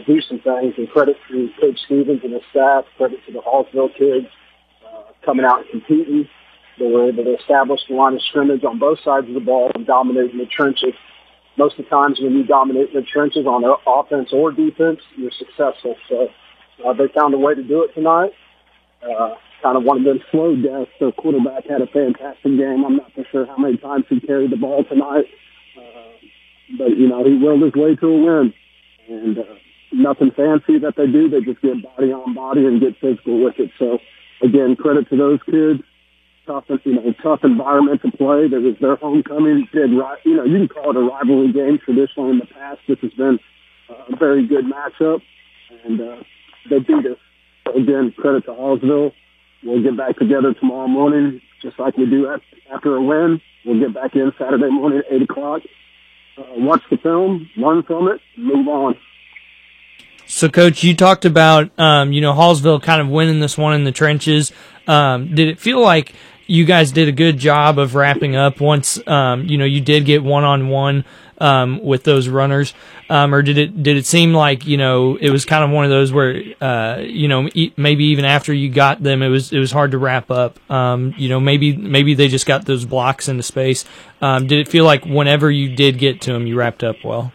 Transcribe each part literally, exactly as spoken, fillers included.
do some things. And credit to Coach Stevens and his staff, credit to the Hallsville kids uh, coming out and competing. They were able to establish the line of scrimmage on both sides of the ball and dominate in the trenches. Most of the times when you dominate in the trenches on offense or defense, you're successful. So uh, they found a way to do it tonight. Uh, kind of one of them slow deaths. The quarterback had a fantastic game. I'm not for sure how many times he carried the ball tonight. Uh, but, you know, he willed his way to a win. And uh, nothing fancy that they do. They just get body on body and get physical with it. So, again, credit to those kids. Tough, you know, tough environment to play. That was their homecoming. Did you know? You can call it a rivalry game. Traditionally, in the past, this has been a very good matchup, and uh, they beat us. So again, credit to Hallsville. We'll get back together tomorrow morning, just like we do after a win. We'll get back in Saturday morning at eight o'clock. Uh, watch the film, learn from it, move on. So, Coach, you talked about um, you know Hallsville kind of winning this one in the trenches. Um, did it feel like you guys did a good job of wrapping up once, um, you know, you did get one-on-one um, with those runners, um, or did it did it seem like, you know, it was kind of one of those where, uh, you know, e- maybe even after you got them, it was it was hard to wrap up. Um, you know, maybe maybe they just got those blocks into space. Um, did it feel like whenever you did get to them, you wrapped up well?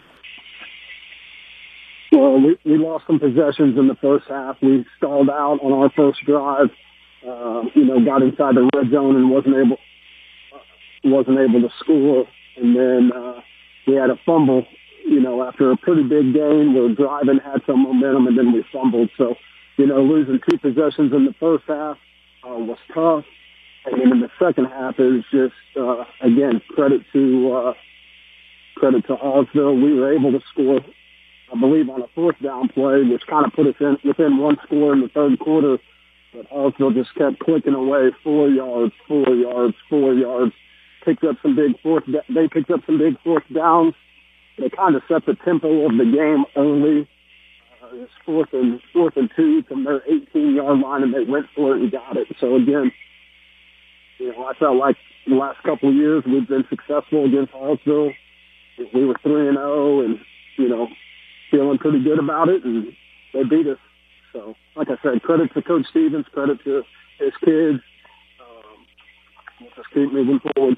Well, we, we lost some possessions in the first half. We stalled out on our first drive. Uh, you know, got inside the red zone and wasn't able wasn't able to score. And then uh, we had a fumble. You know, after a pretty big gain, we were driving, had some momentum, and then we fumbled. So, you know, losing two possessions in the first half uh, was tough. And then in the second half, it was just uh, again credit to uh, credit to Hallsville. We were able to score, I believe, on a fourth down play, which kind of put us in within one score in the third quarter. But Hallsville just kept clicking away, four yards, four yards, four yards. Picked up some big fourth. They picked up some big fourth downs. They kind of set the tempo of the game early. Uh, it was fourth and fourth and two from their eighteen-yard line, and they went for it and got it. So again, you know, I felt like the last couple of years we've been successful against Hallsville. We were three and zero, and you know, feeling pretty good about it, and they beat us. So, like I said, credit to Coach Stevens, credit to his kids. Um, we'll just keep moving forward.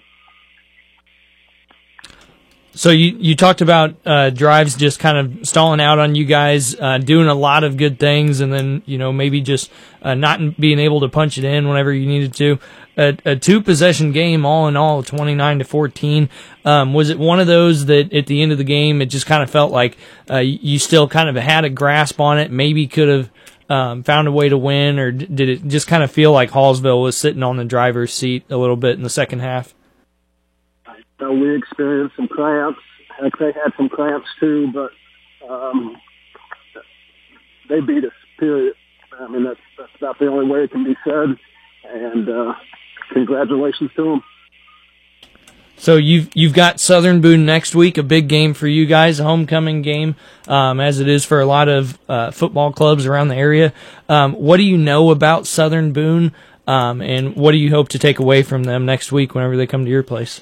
So you, you talked about uh, drives just kind of stalling out on you guys, uh, doing a lot of good things, and then, you know, maybe just uh, not being able to punch it in whenever you needed to. A, a two-possession game, all in all, twenty-nine to fourteen. Um, was it one of those that at the end of the game it just kind of felt like uh, you still kind of had a grasp on it, maybe could have um, found a way to win, or did it just kind of feel like Hallsville was sitting on the driver's seat a little bit in the second half? So we experienced some cramps. Heck, they had some cramps too, but um, they beat us, period. I mean, that's, that's about the only way it can be said. And uh, congratulations to them. So you've you've got Southern Boone next week, a big game for you guys, a homecoming game, um, as it is for a lot of uh, football clubs around the area. Um, what do you know about Southern Boone, um, and what do you hope to take away from them next week whenever they come to your place?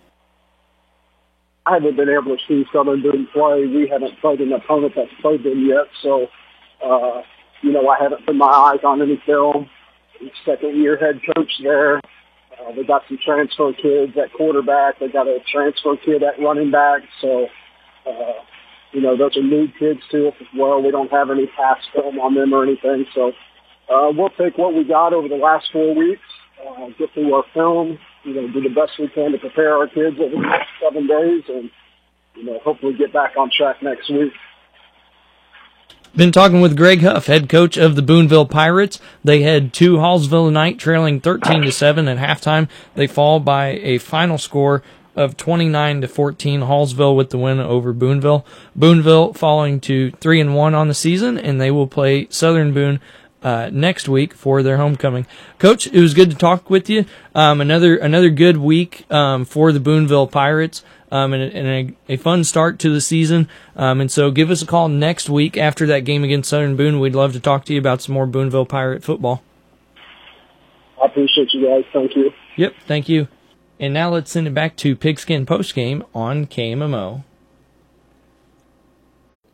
I haven't been able to see Southern Boone play. We haven't played an opponent that's played them yet, so, uh, you know, I haven't put my eyes on any film. Second-year head coach there. Uh, they got some transfer kids at quarterback. They got a transfer kid at running back. So, uh, you know, those are new kids to us as well. We don't have any past film on them or anything. So uh, we'll take what we got over the last four weeks, uh, get through our film, you know, do the best we can to prepare our kids over the next seven days and, you know, hopefully get back on track next week. Been talking with Greg Huff, head coach of the Booneville Pirates. They head to Hallsville tonight, trailing thirteen to seven at halftime. They fall by a final score of twenty-nine to fourteen. Hallsville with the win over Booneville. Booneville falling to three and one on the season, and they will play Southern Boone uh, next week for their homecoming. Coach, it was good to talk with you. Um, another another good week um, for the Booneville Pirates. Um, and, a, and a, a fun start to the season. Um, and so give us a call next week after that game against Southern Boone. We'd love to talk to you about some more Booneville Pirate football. I appreciate you guys. Thank you. Yep, thank you. And now let's send it back to Pigskin Postgame on K M M O.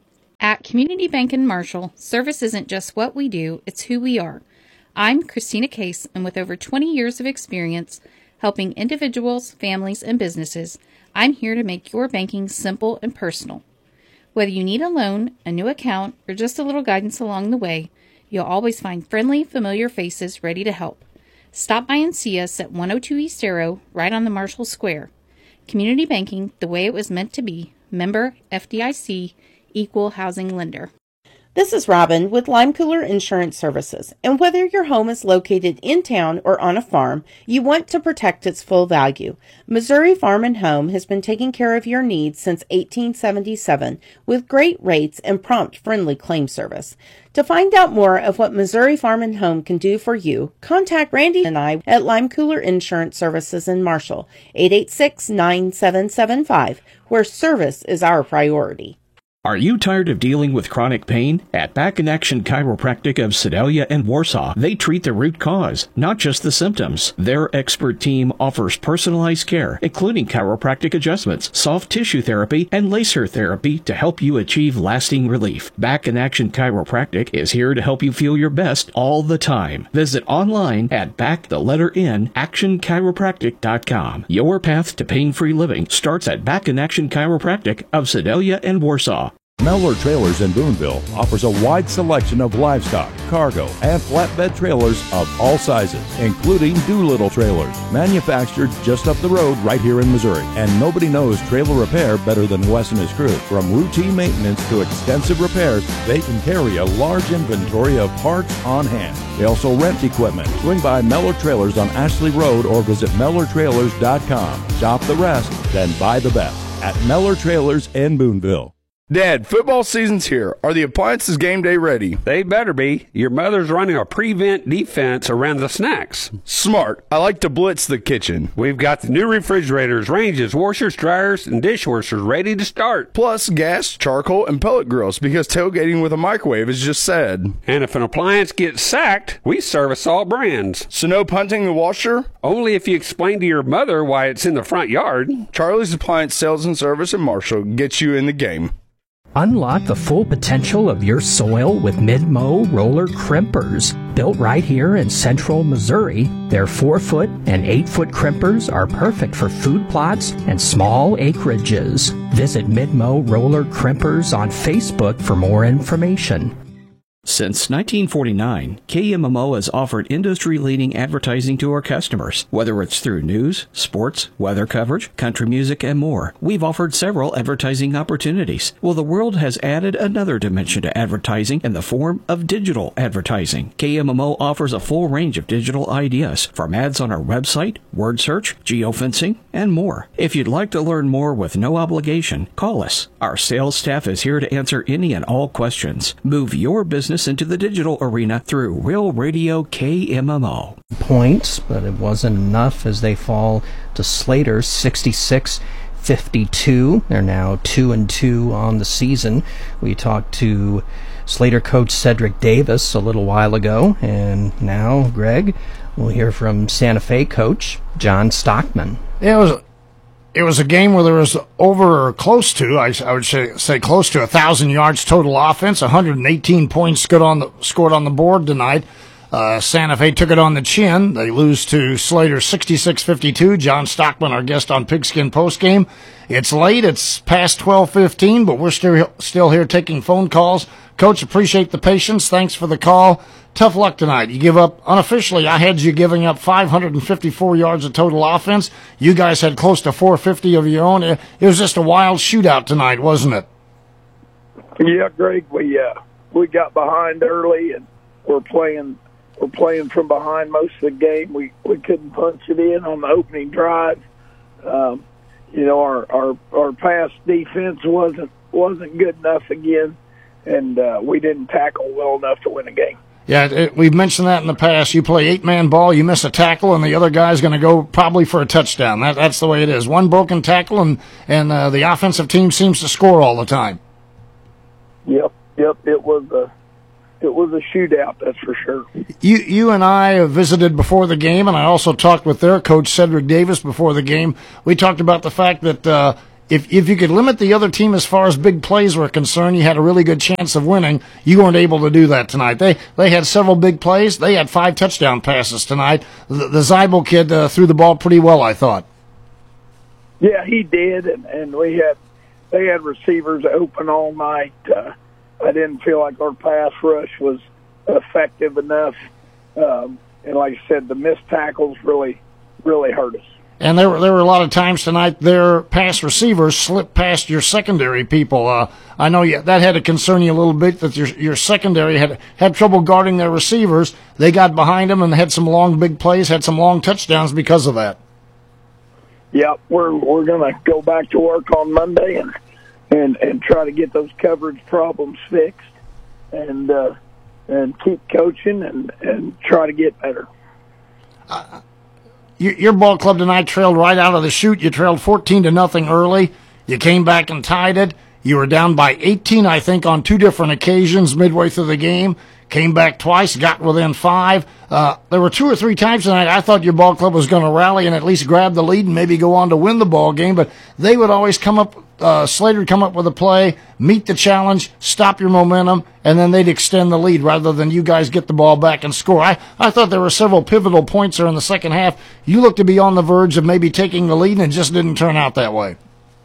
At Community Bank in Marshall, service isn't just what we do, it's who we are. I'm Christina Case, and with over twenty years of experience helping individuals, families, and businesses, I'm here to make your banking simple and personal. Whether you need a loan, a new account, or just a little guidance along the way, you'll always find friendly, familiar faces ready to help. Stop by and see us at one oh two East Arrow, right on the Marshall Square. Community banking, the way it was meant to be. Member F D I C, Equal Housing Lender. This is Robin with Lime Cooler Insurance Services, and whether your home is located in town or on a farm, you want to protect its full value. Missouri Farm and Home has been taking care of your needs since eighteen seventy-seven with great rates and prompt, friendly claim service. To find out more of what Missouri Farm and Home can do for you, contact Randy and I at Lime Cooler Insurance Services in Marshall, eight eight six, nine seven seven five, where service is our priority. Are you tired of dealing with chronic pain? At Back in Action Chiropractic of Sedalia and Warsaw, they treat the root cause, not just the symptoms. Their expert team offers personalized care, including chiropractic adjustments, soft tissue therapy, and laser therapy to help you achieve lasting relief. Back in Action Chiropractic is here to help you feel your best all the time. Visit online at back the letter N action chiropractic dot com. Your path to pain-free living starts at Back in Action Chiropractic of Sedalia and Warsaw. Mellor Trailers in Boonville offers a wide selection of livestock, cargo, and flatbed trailers of all sizes, including Doolittle trailers, manufactured just up the road right here in Missouri. And nobody knows trailer repair better than Wes and his crew. From routine maintenance to extensive repairs, they can carry a large inventory of parts on hand. They also rent equipment. Swing by Mellor Trailers on Ashley Road or visit Mellor Trailers dot com. Shop the rest, then buy the best at Mellor Trailers in Boonville. Dad, football season's here. Are the appliances game day ready? They better be. Your mother's running a prevent defense around the snacks. Smart. I like to blitz the kitchen. We've got the new refrigerators, ranges, washers, dryers, and dishwashers ready to start. Plus gas, charcoal, and pellet grills because tailgating with a microwave is just sad. And if an appliance gets sacked, we service all brands. So no punting the washer? Only if you explain to your mother why it's in the front yard. Charlie's Appliance Sales and Service in Marshall gets you in the game. Unlock the full potential of your soil with Mid-Mow roller crimpers. Built right here in central Missouri, their four foot and eight foot crimpers are perfect for food plots and small acreages. Visit Mid-Mow roller crimpers on Facebook for more information. Since nineteen forty-nine, K M M O has offered industry-leading advertising to our customers. Whether it's through news, sports, weather coverage, country music, and more, we've offered several advertising opportunities. Well, the world has added another dimension to advertising in the form of digital advertising. K M M O offers a full range of digital ideas, from ads on our website, word search, geofencing, and more. If you'd like to learn more with no obligation, call us. Our sales staff is here to answer any and all questions. Move your business into the digital arena through Real Radio K M M O. Points, but it wasn't enough as they fall to Slater sixty-six fifty-two. They're now two and two on the season. We talked to Slater coach Cedric Davis a little while ago, and now, Greg, we'll hear from Santa Fe coach John Stockman. Yeah, it was It was a game where there was over or close to, I, I would say, say close to one thousand yards total offense, one hundred eighteen points scored on the, scored on the board tonight. Uh, Santa Fe took it on the chin. They lose to Slater sixty-six fifty-two. John Stockman, our guest on Pigskin Postgame. It's late. It's past twelve fifteen, but we're still, still here taking phone calls. Coach, appreciate the patience. Thanks for the call. Tough luck tonight. You give up, unofficially, I had you giving up five hundred fifty-four yards of total offense. You guys had close to four fifty of your own. It was just a wild shootout tonight, wasn't it? Yeah, Greg, we uh, we got behind early, and we're playing we're playing from behind most of the game. We we couldn't punch it in on the opening drive. Um, you know, our, our our pass defense wasn't wasn't good enough again, and uh, we didn't tackle well enough to win a game. Yeah, it, we've mentioned that in the past. You play eight-man ball, you miss a tackle, and the other guy's going to go probably for a touchdown. That, that's the way it is. One broken tackle, and, and uh, the offensive team seems to score all the time. Yep, yep. It was a it was a shootout, that's for sure. You you and I visited before the game, and I also talked with their coach, Cedric Davis, before the game. We talked about the fact that uh, if if you could limit the other team as far as big plays were concerned, you had a really good chance of winning. You weren't able to do that tonight. They they had several big plays. They had five touchdown passes tonight. The, the Zeibel kid uh, threw the ball pretty well, I thought. Yeah, he did, and, and we had they had receivers open all night. Uh, I didn't feel like our pass rush was effective enough, um, and like I said, the missed tackles really, really hurt us. And there were there were a lot of times tonight their pass receivers slipped past your secondary people. Uh, I know you, that had to concern you a little bit, that your your secondary had had trouble guarding their receivers. They got behind them and had some long big plays, had some long touchdowns because of that. Yep, we're we're gonna go back to work on Monday and and and try to get those coverage problems fixed, and uh, and keep coaching and and try to get better. Uh, your, your ball club tonight trailed right out of the chute. You trailed fourteen to nothing early. You came back and tied it. You were down by eighteen, I think, on two different occasions midway through the game. Came back twice, got within five. Uh, there were two or three times tonight I thought your ball club was going to rally and at least grab the lead and maybe go on to win the ball game, but they would always come up, uh, Slater would come up with a play, meet the challenge, stop your momentum, and then they'd extend the lead rather than you guys get the ball back and score. I, I thought there were several pivotal points there in the second half. You looked to be on the verge of maybe taking the lead and it just didn't turn out that way.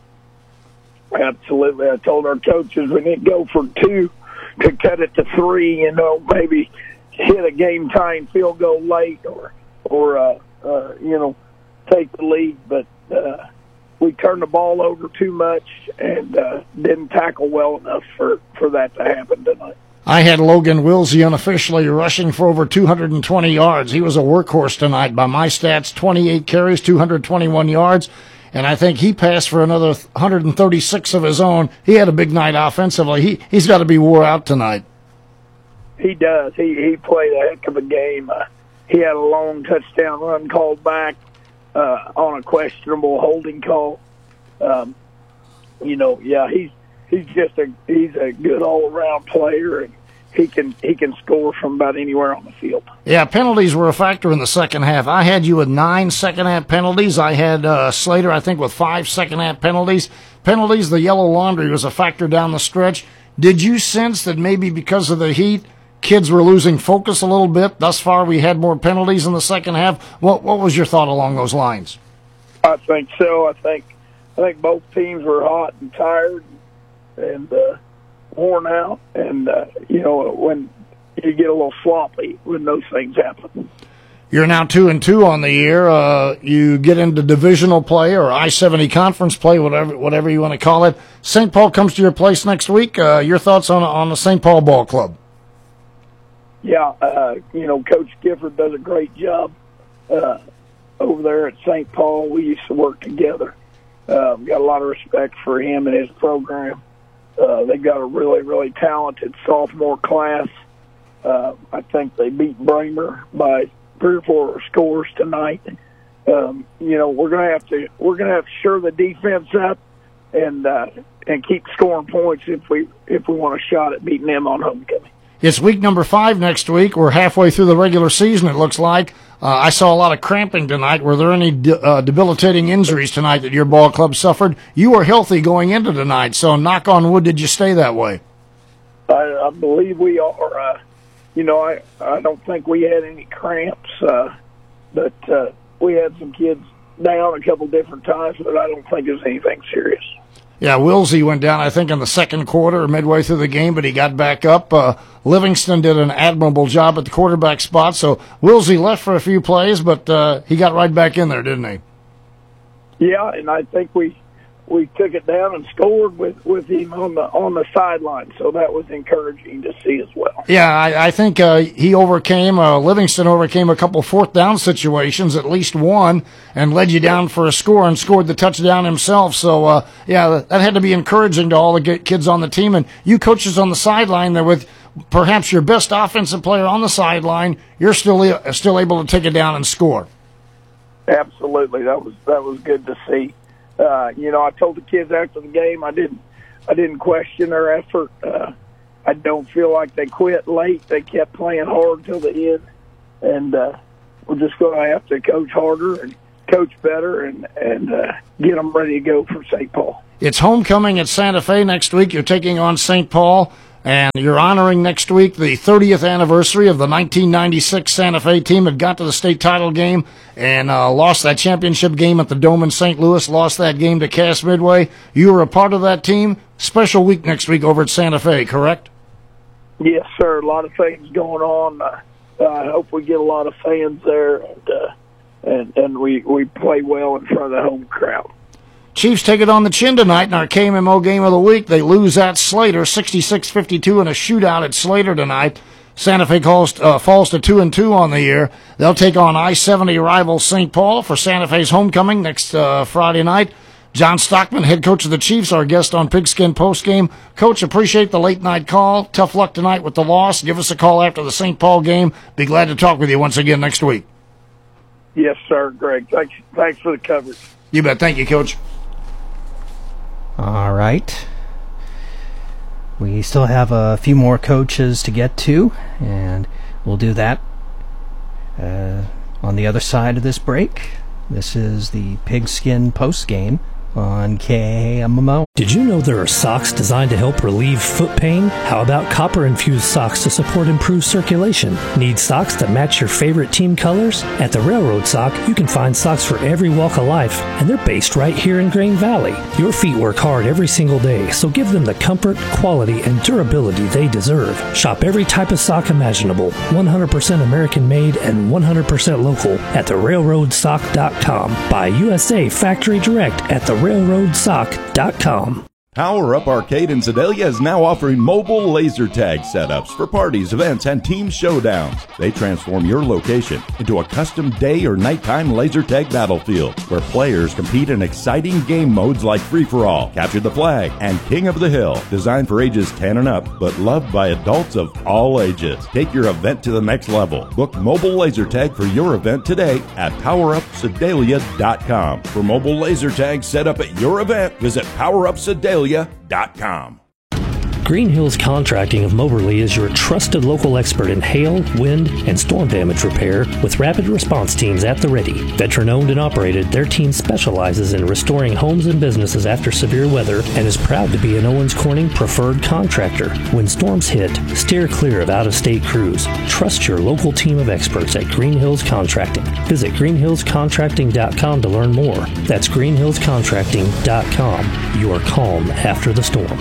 Absolutely. I told our coaches we need to go for two to cut it to three, you know, maybe hit a game-tying field goal late or, or uh, uh, you know, take the lead. But uh, we turned the ball over too much and uh, didn't tackle well enough for, for that to happen tonight. I had Logan Wilsey unofficially rushing for over two hundred twenty yards. He was a workhorse tonight. By my stats, twenty-eight carries, two hundred twenty-one yards. And I think he passed for another one hundred thirty-six of his own. He had a big night offensively. He, he's got to be wore out tonight. He does. He he played a heck of a game. Uh, he had a long touchdown run called back uh, on a questionable holding call. Um, you know, yeah, he's he's just a he's a good all-around player, and he can he can score from about anywhere on the field. Yeah, penalties were a factor in the second half. I had you with nine second-half penalties. I had uh, Slater, I think, with five second-half penalties. Penalties, the yellow laundry was a factor down the stretch. Did you sense that maybe because of the heat, kids were losing focus a little bit? Thus far, we had more penalties in the second half. What what was your thought along those lines? I think so. I think I think both teams were hot and tired and uh, worn out, and uh, you know, when you get a little sloppy when those things happen. You're now two and two on the year. Uh, you get into divisional play or I seventy conference play, whatever whatever you want to call it. Saint Paul comes to your place next week. Uh, your thoughts on on the Saint Paul ball club? Yeah, uh, you know, Coach Gifford does a great job uh, over there at Saint Paul. We used to work together. Uh, got a lot of respect for him and his program. Uh, they've got a really, really talented sophomore class. Uh, I think they beat Bramer by three or four scores tonight. Um, you know, we're gonna have to we're gonna have to shore the defense up and uh, and keep scoring points if we if we want a shot at beating them on homecoming. It's week number five next week. We're halfway through the regular season, it looks like. Uh, I saw a lot of cramping tonight. Were there any de- uh, debilitating injuries tonight that your ball club suffered? You were healthy going into tonight, so knock on wood, did you stay that way? I, I believe we are. Uh, you know, I, I don't think we had any cramps, uh, but uh, we had some kids down a couple different times, but I don't think it was anything serious. Yeah, Wilsey went down, I think, in the second quarter or midway through the game, but he got back up. Uh, Livingston did an admirable job at the quarterback spot, so Wilsey left for a few plays, but uh, he got right back in there, didn't he? Yeah, and I think we we took it down and scored with, with him on the on the sideline, so that was encouraging to see as well. Yeah, I, I think uh, he overcame, uh, Livingston overcame a couple fourth down situations, at least one, and led you down for a score and scored the touchdown himself. So, uh, yeah, that had to be encouraging to all the kids on the team. And you coaches on the sideline there with perhaps your best offensive player on the sideline, you're still still able to take it down and score. Absolutely, that was that was good to see. Uh, you know, I told the kids after the game I didn't I didn't question their effort. Uh, I don't feel like they quit late. They kept playing hard till the end, and uh, we're just going to have to coach harder and coach better and and uh, get them ready to go for Saint Paul. It's homecoming at Santa Fe next week. You're taking on Saint Paul, and you're honoring next week the thirtieth anniversary of the nineteen ninety-six Santa Fe team that got to the state title game and uh, lost that championship game at the Dome in Saint Louis, lost that game to Cass Midway. You were a part of that team. Special week next week over at Santa Fe, correct? Yes, sir. A lot of things going on. Uh, I hope we get a lot of fans there, and uh, and, and we, we play well in front of the home crowd. Chiefs take it on the chin tonight in our K M M O game of the week. They lose at Slater, sixty-six fifty-two in a shootout at Slater tonight. Santa Fe calls, uh, falls to two and two on the year. They'll take on I seventy rival Saint Paul for Santa Fe's homecoming next uh, Friday night. John Stockman, head coach of the Chiefs, our guest on Pigskin Postgame. Coach, appreciate the late night call. Tough luck tonight with the loss. Give us a call after the Saint Paul game. Be glad to talk with you once again next week. Yes, sir, Greg. Thanks, thanks for the coverage. You bet. Thank you, Coach. All right. We still have a few more coaches to get to, and we'll do that uh, on the other side of this break. This is the Pigskin Postgame on K M M O. Did you know there are socks designed to help relieve foot pain? How about copper-infused socks to support improved circulation? Need socks that match your favorite team colors? At the Railroad Sock, you can find socks for every walk of life, and they're based right here in Grain Valley. Your feet work hard every single day, so give them the comfort, quality, and durability they deserve. Shop every type of sock imaginable, one hundred percent American-made and one hundred percent local at the railroad sock dot com. Buy U S A Factory Direct at the railroad sock dot com. Power Up Arcade in Sedalia is now offering mobile laser tag setups for parties, events, and team showdowns. They transform your location into a custom day or nighttime laser tag battlefield where players compete in exciting game modes like Free-for-All, Capture the Flag, and King of the Hill. Designed for ages ten and up, but loved by adults of all ages. Take your event to the next level. Book mobile laser tag for your event today at power up sedalia dot com. For mobile laser tag set up at your event, visit power up sedalia dot com. Green Hills Contracting of Moberly is your trusted local expert in hail, wind, and storm damage repair with rapid response teams at the ready. Veteran-owned and operated, their team specializes in restoring homes and businesses after severe weather and is proud to be an Owens Corning preferred contractor. When storms hit, steer clear of out-of-state crews. Trust your local team of experts at Green Hills Contracting. Visit green hills contracting dot com to learn more. That's green hills contracting dot com. You are calm after the storm.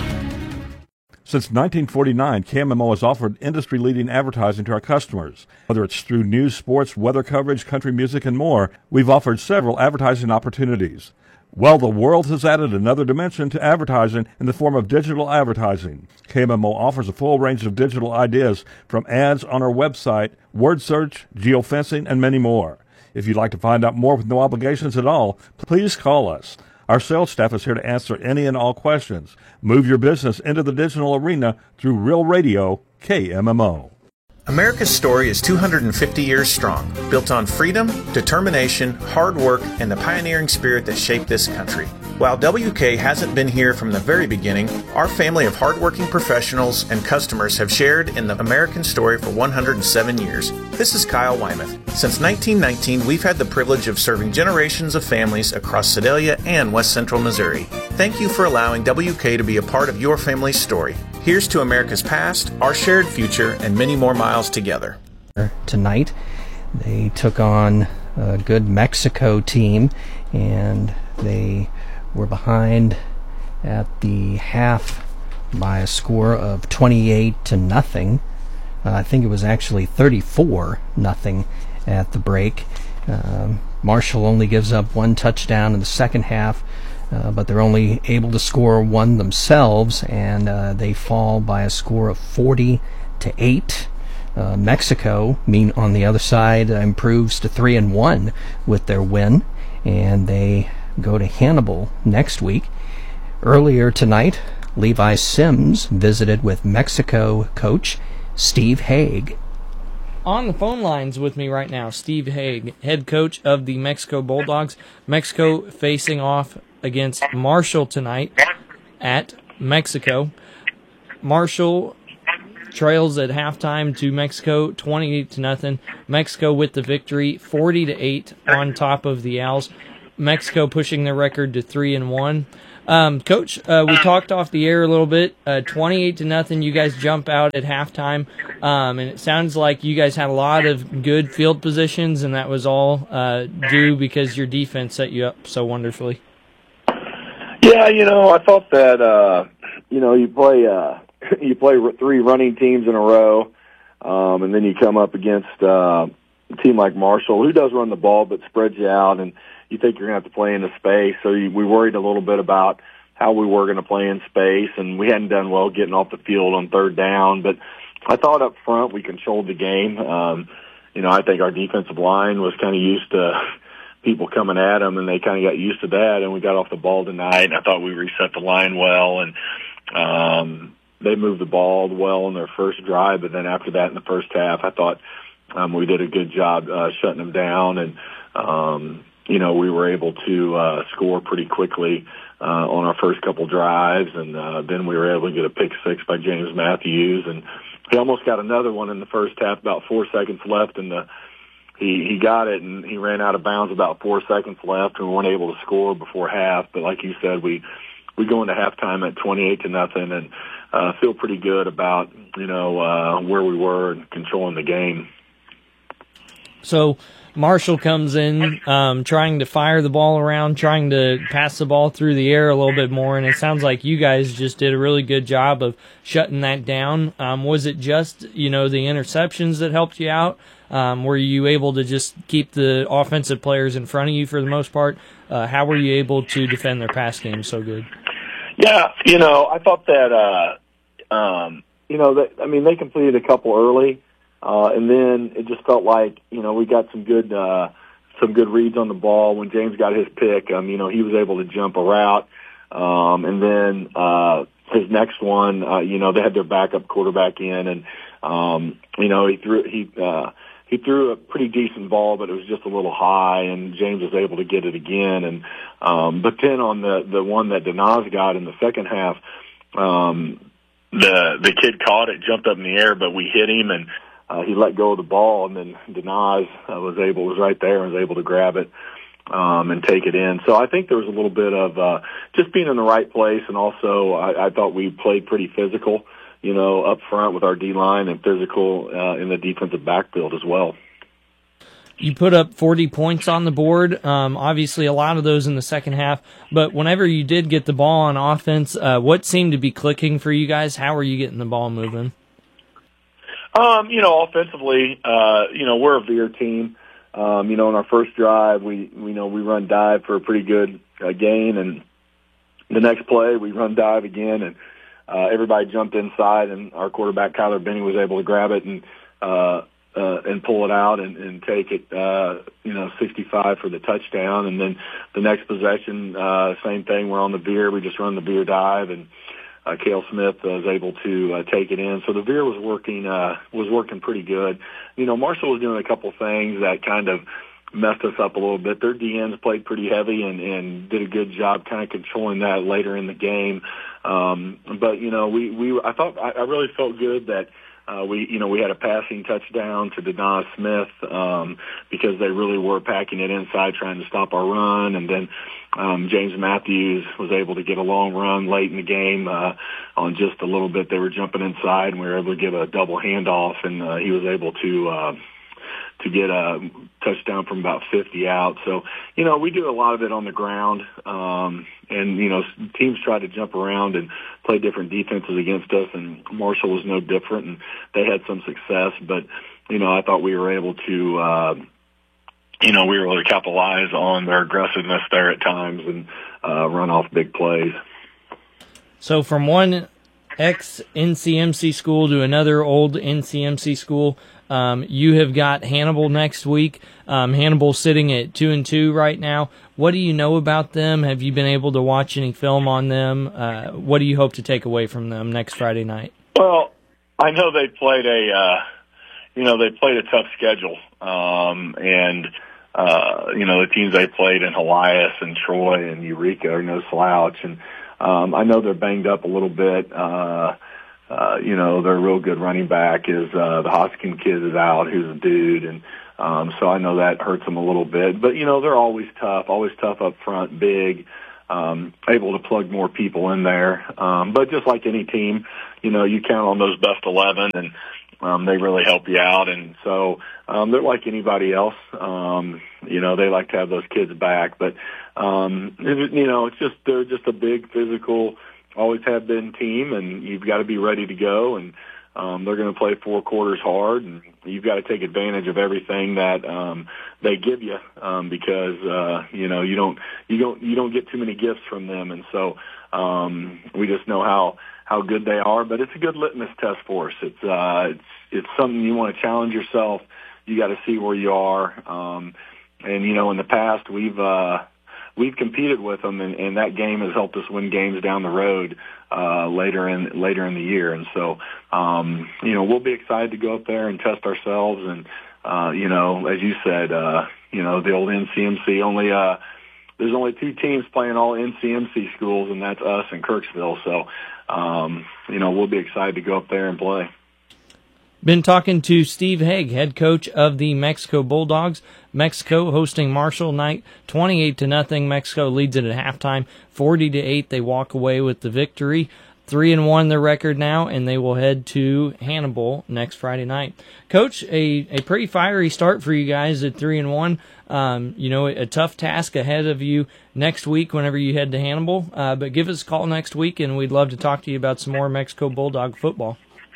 Since nineteen forty-nine, K M M O has offered industry-leading advertising to our customers. Whether it's through news, sports, weather coverage, country music, and more, we've offered several advertising opportunities. Well, the world has added another dimension to advertising in the form of digital advertising. K M M O offers a full range of digital ideas from ads on our website, word search, geofencing, and many more. If you'd like to find out more with no obligations at all, please call us. Our sales staff is here to answer any and all questions. Move your business into the digital arena through Real Radio, K M M O. America's story is two hundred fifty years strong, built on freedom, determination, hard work, and the pioneering spirit that shaped this country. While W K hasn't been here from the very beginning, our family of hardworking professionals and customers have shared in the American story for one hundred seven years. This is Kyle Wymuth. Since nineteen nineteen, we've had the privilege of serving generations of families across Sedalia and West Central Missouri. Thank you for allowing W K to be a part of your family's story. Here's to America's past, our shared future, and many more miles together. Tonight, they took on a good Mexico team, and they were behind at the half by a score of twenty-eight to nothing. Uh, I think it was actually thirty-four nothing at the break. Uh, Marshall only gives up one touchdown in the second half, uh, but they're only able to score one themselves, and uh, they fall by a score of forty to eight. Uh, Mexico, mean on the other side, uh, improves to three and one with their win, and they go to Hannibal next week. Earlier tonight, Levi Sims visited with Mexico coach Steve Haig. On the phone lines with me right now, Steve Haig, head coach of the Mexico Bulldogs. Mexico facing off against Marshall tonight at Mexico. Marshall trails at halftime to Mexico, twenty-eight to nothing. Mexico with the victory, forty to eight on top of the Owls. Mexico pushing their record to three and one. Um, Coach, uh, we talked off the air a little bit. Uh, twenty-eight to nothing. You guys jump out at halftime, um, and it sounds like you guys had a lot of good field positions, and that was all uh, due because your defense set you up so wonderfully. Yeah, you know, I thought that uh, you know you play uh, you play three running teams in a row, um, and then you come up against uh, a team like Marshall, who does run the ball but spreads you out, and you think you're going to have to play in the space. So you, we worried a little bit about how we were going to play in space, and we hadn't done well getting off the field on third down. But I thought up front we controlled the game. Um, you know, I think our defensive line was kind of used to people coming at them, and they kind of got used to that, and we got off the ball tonight, and I thought we reset the line well, and um, they moved the ball well in their first drive, but then after that in the first half, I thought um, we did a good job uh, shutting them down, and um, you know, we were able to uh, score pretty quickly uh, on our first couple drives, and uh, then we were able to get a pick six by James Matthews, and he almost got another one in the first half, about four seconds left, and the, he, he got it, and he ran out of bounds about four seconds left, and we weren't able to score before half. But like you said, we we go into halftime at twenty-eight to nothing, and uh, feel pretty good about you know uh, where we were and controlling the game. So Marshall comes in um, trying to fire the ball around, trying to pass the ball through the air a little bit more, and it sounds like you guys just did a really good job of shutting that down. Um, was it just, you know, the interceptions that helped you out? Um, were you able to just keep the offensive players in front of you for the most part? Uh, how were you able to defend their pass game so good? Yeah, you know, I thought that, uh, um, you know, that, I mean, they completed a couple early. Uh, and then it just felt like, you know, we got some good, uh, some good reads on the ball. When James got his pick, um, you know, he was able to jump a route. Um, and then, uh, his next one, uh, you know, they had their backup quarterback in, and, um, you know, he threw, he, uh, he threw a pretty decent ball, but it was just a little high, and James was able to get it again. And, um, but then on the, the one that Denaz got in the second half, um, the, the kid caught it, jumped up in the air, but we hit him, and, Uh, he let go of the ball, and then Denaz uh, was able, was right there and was able to grab it um, and take it in. So I think there was a little bit of uh, just being in the right place, and also I, I thought we played pretty physical, you know, up front with our D-line, and physical uh, in the defensive backfield as well. You put up forty points on the board, um, obviously a lot of those in the second half, but whenever you did get the ball on offense, uh, what seemed to be clicking for you guys? How were you getting the ball moving? Um, you know, offensively, uh, you know, we're a veer team. Um, you know, in our first drive, we, we know we run dive for a pretty good uh, gain, and the next play we run dive again, and uh, everybody jumped inside, and our quarterback Kyler Benny was able to grab it and uh, uh, and pull it out and, and take it, uh, you know, sixty-five for the touchdown. And then the next possession, uh, same thing. We're on the veer. We just run the veer dive, and Uh, Cale Smith uh, was able to uh, take it in. So the veer was working, uh, was working pretty good. You know, Marshall was doing a couple things that kind of messed us up a little bit. Their D Ns played pretty heavy and, and did a good job kind of controlling that later in the game. Um, but, you know, we, we, I thought, I, I really felt good that, Uh, we, you know, we had a passing touchdown to Denaz Smith, um, because they really were packing it inside trying to stop our run. And then, um, James Matthews was able to get a long run late in the game, uh, on just a little bit. They were jumping inside, and we were able to give a double handoff, and, uh, he was able to, uh, to get a touchdown from about fifty out. So, you know, we do a lot of it on the ground. Um, and, you know, teams try to jump around and play different defenses against us, and Marshall was no different, and they had some success. But, you know, I thought we were able to, uh, you know, we were able to capitalize on their aggressiveness there at times and uh, run off big plays. So from one ex-N C M C school to another old N C M C school, Um, you have got Hannibal next week. Um, Hannibal sitting at two and two right now. What do you know about them? Have you been able to watch any film on them? Uh, what do you hope to take away from them next Friday night? Well, I know they played a, uh, you know, they played a tough schedule, um, and uh, you know the teams they played in Helias and Troy and Eureka are no slouch, and um, I know they're banged up a little bit. Uh, Uh, you know, their real good running back is, uh, the Hoskin kid is out, who's a dude. And, um, so I know that hurts them a little bit, but, you know, they're always tough, always tough up front, big. um, able to plug more people in there. Um, but just like any team, you know, you count on those best eleven, and um, they really help you out. And so um, they're like anybody else. Um, you know, they like to have those kids back. But, um, it, you know, it's just they're just a big physical, always have been team, and you've got to be ready to go. And um, they're going to play four quarters hard, and you've got to take advantage of everything that um, they give you um, because uh, you know you don't you don't you don't get too many gifts from them. And so um, we just know how. how good they are, but it's a good litmus test for us. It's, uh, it's, it's something you want to challenge yourself. You got to see where you are. Um, and, you know, in the past we've, uh, we've competed with them, and, and that game has helped us win games down the road, uh, later in, later in the year. And so, um, you know, we'll be excited to go up there and test ourselves. And, uh, you know, as you said, uh, you know, the old N C M C only, uh, there's only two teams playing all N C M C schools, and that's us and Kirksville. So, um, you know, we'll be excited to go up there and play. Been talking to Steve Haig, head coach of the Mexico Bulldogs. Mexico hosting Marshall night, twenty-eight to nothing. Mexico leads it at halftime, forty to eight. They walk away with the victory. Three and one their record now, and they will head to Hannibal next Friday night. Coach, a, a pretty fiery start for you guys at three and one. Um, you know, a tough task ahead of you next week whenever you head to Hannibal. Uh, but give us a call next week, and we'd love to talk to you about some more Mexico Bulldog football.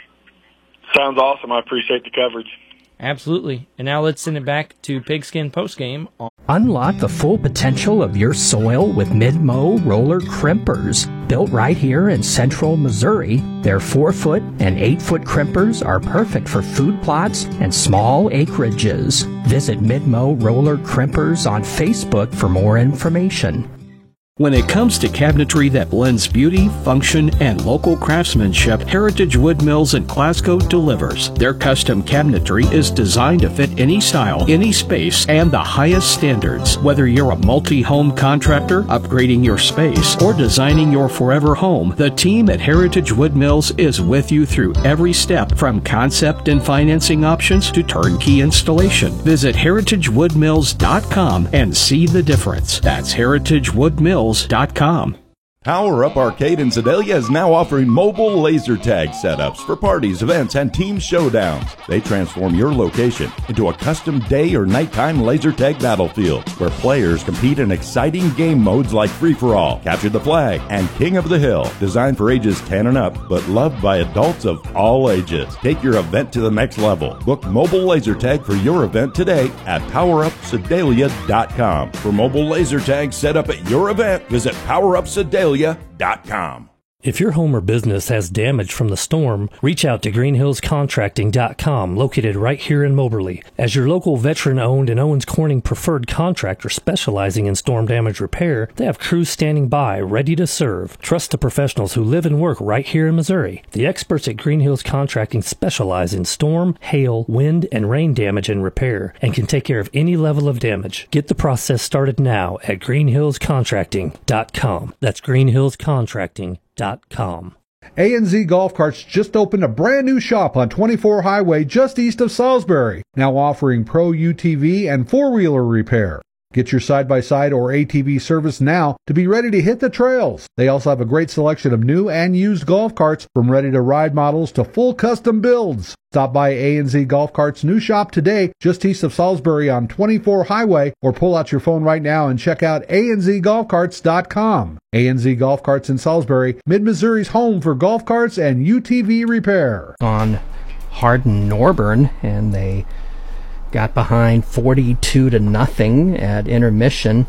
Sounds awesome. I appreciate the coverage. Absolutely. And now let's send it back to Pigskin Postgame. Unlock the full potential of your soil with Mid-Mow Roller Crimpers. Built right here in central Missouri, their four-foot and eight-foot crimpers are perfect for food plots and small acreages. Visit Mid-Mow Roller Crimpers on Facebook for more information. When it comes to cabinetry that blends beauty, function, and local craftsmanship, Heritage Wood Mills in Glasgow delivers. Their custom cabinetry is designed to fit any style, any space, and the highest standards. Whether you're a multi-home contractor, upgrading your space, or designing your forever home, the team at Heritage Wood Mills is with you through every step, from concept and financing options to turnkey installation. Visit heritage wood mills dot com and see the difference. That's heritage wood mills dot com. Power Up Arcade in Sedalia is now offering mobile laser tag setups for parties, events, and team showdowns. They transform your location into a custom day or nighttime laser tag battlefield where players compete in exciting game modes like Free-for-All, Capture the Flag, and King of the Hill. Designed for ages ten and up, but loved by adults of all ages. Take your event to the next level. Book mobile laser tag for your event today at power up sedalia dot com. For mobile laser tag set up at your event, visit power up sedalia dot com. If your home or business has damage from the storm, reach out to green hills contracting dot com, located right here in Moberly. As your local veteran-owned and Owens Corning preferred contractor specializing in storm damage repair, they have crews standing by, ready to serve. Trust the professionals who live and work right here in Missouri. The experts at Green Hills Contracting specialize in storm, hail, wind, and rain damage and repair, and can take care of any level of damage. Get the process started now at green hills contracting dot com. That's green hills contracting dot com. A and Z Golf Carts just opened a brand new shop on twenty-four Highway just east of Salisbury, now offering pro U T V and four-wheeler repair. Get your side-by-side or A T V service now to be ready to hit the trails. They also have a great selection of new and used golf carts, from ready-to-ride models to full custom builds. Stop by A and Z Golf Carts' new shop today, just east of Salisbury on twenty-four Highway, or pull out your phone right now and check out A and Z golf carts dot com. A and Z Golf Carts in Salisbury, Mid-Missouri's home for golf carts and U T V repair. On Hardin Norburn, and they got behind forty-two to nothing at intermission,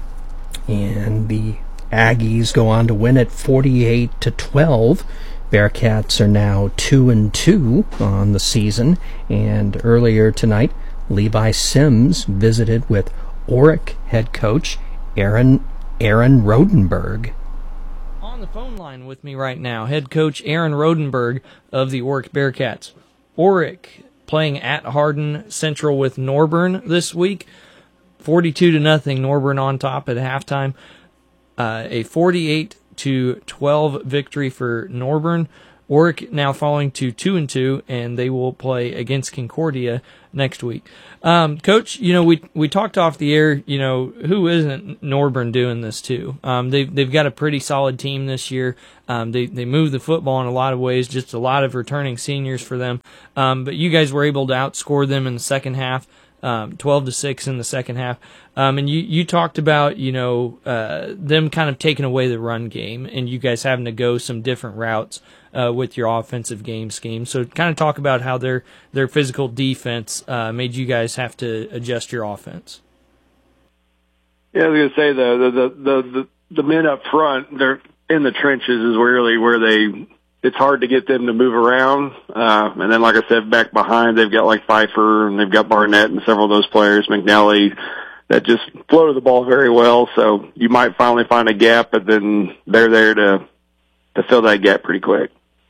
and the Aggies go on to win it forty-eight to twelve. Bearcats are now two and two on the season, and earlier tonight, Levi Sims visited with Oric head coach Aaron Aaron Rodenberg. On the phone line with me right now, head coach Aaron Rodenberg of the Oric Bearcats. Oric playing at Hardin Central with Norburn this week, forty-two to nothing. Norburn on top at halftime. Uh, a forty-eight to twelve victory for Norburn. Oric now falling to two and two, and they will play against Concordia next week. Um, Coach, you know, we we talked off the air. You know, who isn't Norburn doing this too? Um, they've they've got a pretty solid team this year. Um, they they move the football in a lot of ways. Just a lot of returning seniors for them. Um, but you guys were able to outscore them in the second half. Um, twelve to six in the second half. Um, and you, you talked about, you know, uh, them kind of taking away the run game and you guys having to go some different routes, uh, with your offensive game scheme. So kind of talk about how their, their physical defense, uh, made you guys have to adjust your offense. Yeah, I was going to say the, the, the, the, the men up front, they're in the trenches is really where they, it's hard to get them to move around. Uh, and then, like I said, back behind, they've got like Pfeiffer and they've got Barnett and several of those players, McNally, that just floated the ball very well. So you might finally find a gap, but then they're there to, to fill that gap pretty quick.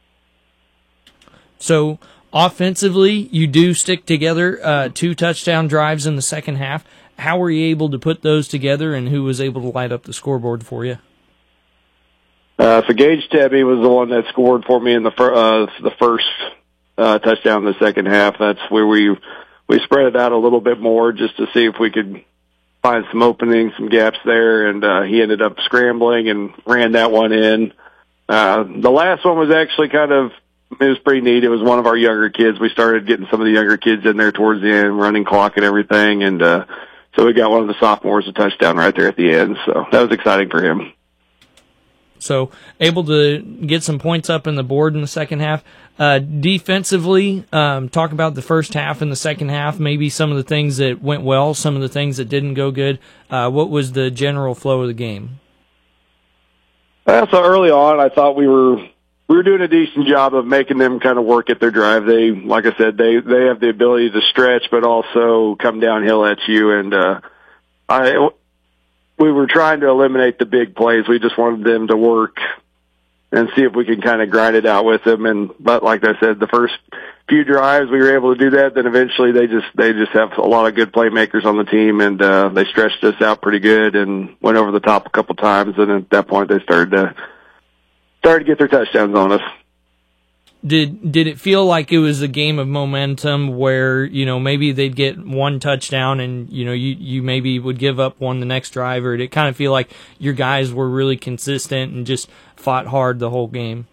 So offensively, you do stick together, uh, two touchdown drives in the second half. How were you able to put those together and who was able to light up the scoreboard for you? Uh, so Gage Tebby was the one that scored for me in the, fir- uh, the first uh, touchdown in the second half. That's where we we spread it out a little bit more just to see if we could find some openings, some gaps there, and uh, he ended up scrambling and ran that one in. Uh, the last one was actually kind of, it was pretty neat. It was one of our younger kids. We started getting some of the younger kids in there towards the end, running clock and everything, and uh, so we got one of the sophomores a touchdown right there at the end. So that was exciting for him. So able to get some points up in the board in the second half. Uh, defensively, um, talk about the first half and the second half, maybe some of the things that went well, some of the things that didn't go good. Uh, what was the general flow of the game? Uh, so early on, I thought we were we were doing a decent job of making them kind of work at their drive. They, like I said, they they have the ability to stretch, but also come downhill at you. And uh, I. We were trying to eliminate the big plays. We just wanted them to work and see if we can kind of grind it out with them. And, but like I said, the first few drives we were able to do that. Then eventually they just, they just have a lot of good playmakers on the team and, uh, they stretched us out pretty good and went over the top a couple times. And at that point they started to, started to get their touchdowns on us. Did did it feel like it was a game of momentum where, you know, maybe they'd get one touchdown and, you know, you, you maybe would give up one the next drive, or did it kind of feel like your guys were really consistent and just fought hard the whole game?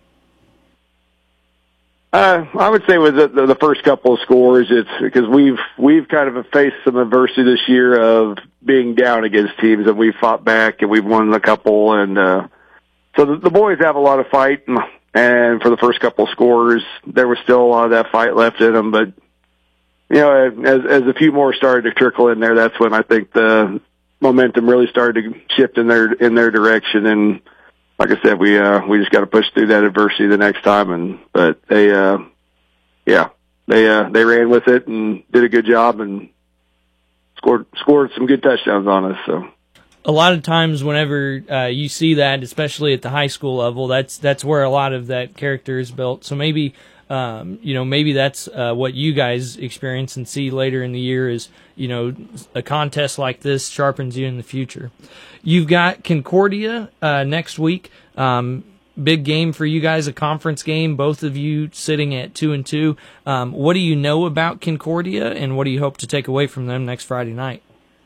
Uh, I would say with the, the, the first couple of scores, it's because we've we've kind of faced some adversity this year of being down against teams, and we've fought back and we've won a couple, and uh, so the, the boys have a lot of fight. And, And for the first couple of scores, there was still a lot of that fight left in them. But, you know, as, as a few more started to trickle in there, that's when I think the momentum really started to shift in their, in their direction. And like I said, we, uh, we just got to push through that adversity the next time. And, but they, uh, yeah, they, uh, they ran with it and did a good job and scored, scored some good touchdowns on us. So. A lot of times whenever uh, you see that, especially at the high school level, that's that's where a lot of that character is built. So maybe, um, you know, maybe that's uh, what you guys experience and see later in the year is, you know, a contest like this sharpens you in the future. You've got Concordia uh, next week. Um, big game for you guys, a conference game, both of you sitting at two and two. Um, what do you know about Concordia, and what do you hope to take away from them next Friday night?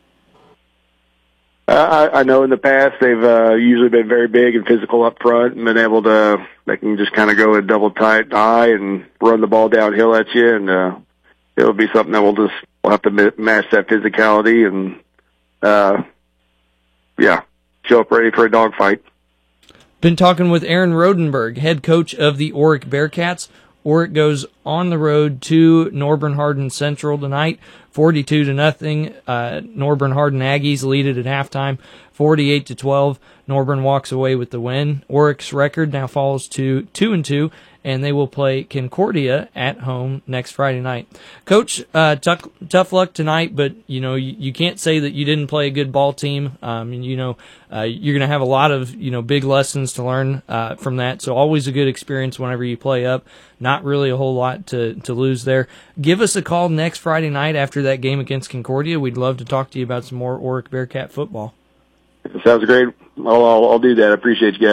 I, I know in the past they've uh, usually been very big and physical up front and been able to, they can just kind of go a double tight eye and run the ball downhill at you. And uh, it'll be something that we'll just, we'll have to match that physicality and, uh, yeah, show up ready for a dogfight. Been talking with Aaron Rodenberg, head coach of the Oric Bearcats. Oric goes on the road to Norburn Hardin Central tonight, forty-two to nothing. Uh, Norburn Hardin Aggies lead it at halftime, forty-eight to twelve. Norburn walks away with the win. Oric's record now falls to two and two, and they will play Concordia at home next Friday night. Coach, uh, tough, tough luck tonight, but you know you, you can't say that you didn't play a good ball team. Um, and you know uh, you're going to have a lot of you know big lessons to learn uh, from that. So always a good experience whenever you play up. Not really a whole lot to to lose there. Give us a call next Friday night after that game against Concordia. We'd love to talk to you about some more Oric Bearcat football. Sounds great. I'll, I'll, I'll do that. I appreciate you guys.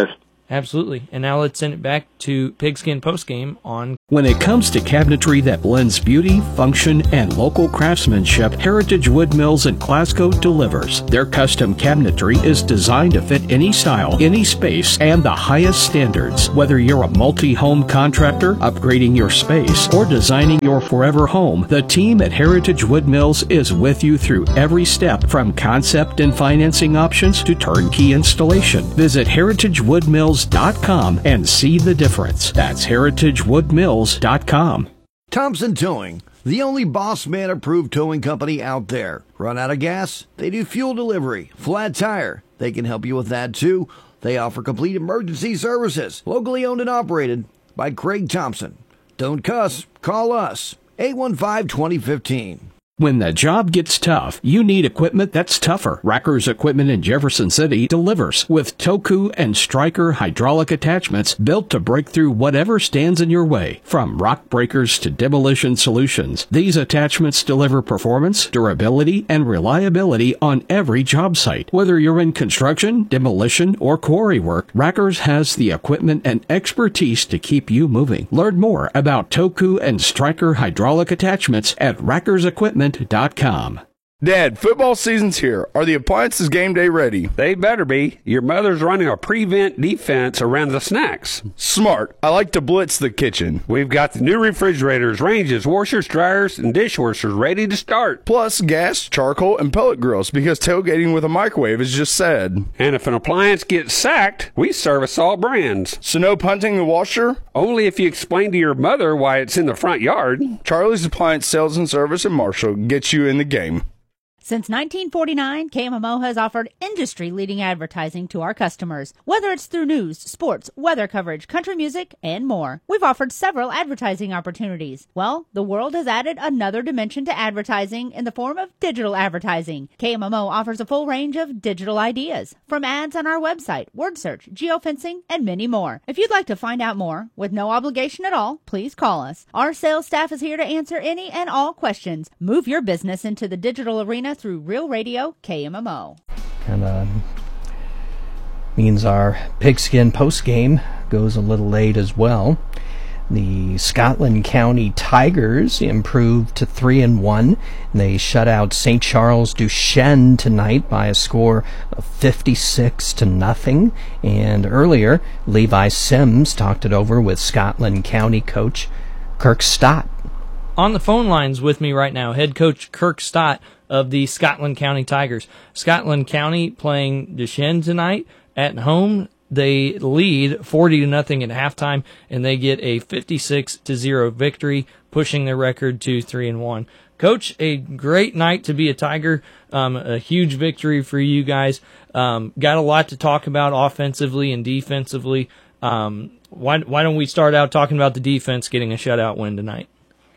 Absolutely. And now let's send it back to Pigskin Postgame on. When it comes to cabinetry that blends beauty, function, and local craftsmanship, Heritage Wood Mills in Glasgow delivers. Their custom cabinetry is designed to fit any style, any space, and the highest standards. Whether you're a multi-home contractor, upgrading your space, or designing your forever home, the team at Heritage Wood Mills is with you through every step, from concept and financing options to turnkey installation. Visit heritage wood mills dot com and see the difference. That's heritage wood mills dot com. Thompson Towing, the only Boss Man approved towing company out there. Run out of gas? They do fuel delivery. Flat tire? They can help you with that too. They offer complete emergency services. Locally owned and operated by Craig Thompson. Don't cuss. Call us. eight one five, two oh one five. When the job gets tough, you need equipment that's tougher. Racker's Equipment in Jefferson City delivers with Toku and Stryker hydraulic attachments built to break through whatever stands in your way. From rock breakers to demolition solutions, these attachments deliver performance, durability, and reliability on every job site. Whether you're in construction, demolition, or quarry work, Racker's has the equipment and expertise to keep you moving. Learn more about Toku and Stryker hydraulic attachments at Racker's Equipment dot com. Dad, football season's here. Are the appliances game day ready? They better be. Your mother's running a prevent defense around the snacks. Smart. I like to blitz the kitchen. We've got the new refrigerators, ranges, washers, dryers, and dishwashers ready to start. Plus gas, charcoal, and pellet grills, because tailgating with a microwave is just sad. And if an appliance gets sacked, we service all brands. So no punting the washer? Only if you explain to your mother why it's in the front yard. Charlie's Appliance Sales and Service in Marshall gets you in the game. Since nineteen forty-nine, K M M O has offered industry-leading advertising to our customers, whether it's through news, sports, weather coverage, country music, and more. We've offered several advertising opportunities. Well, the world has added another dimension to advertising in the form of digital advertising. K M M O offers a full range of digital ideas, from ads on our website, word search, geofencing, and many more. If you'd like to find out more, with no obligation at all, please call us. Our sales staff is here to answer any and all questions. Move your business into the digital arena through Real Radio K M M O. And uh, means our Pigskin postgame goes a little late as well. The Scotland County Tigers improved to three and one. They shut out Saint Charles Duchesne tonight by a score of fifty-six to nothing. And earlier, Levi Sims talked it over with Scotland County coach Kirk Stott. On the phone lines with me right now, head coach Kirk Stott of the Scotland County Tigers. Scotland County playing Duchesne tonight at home. They lead forty to nothing at halftime, and they get a fifty-six to zero victory, pushing their record to three and one. Coach, a great night to be a Tiger. Um, a huge victory for you guys. Um, got a lot to talk about offensively and defensively. Um, why why don't we start out talking about the defense getting a shutout win tonight?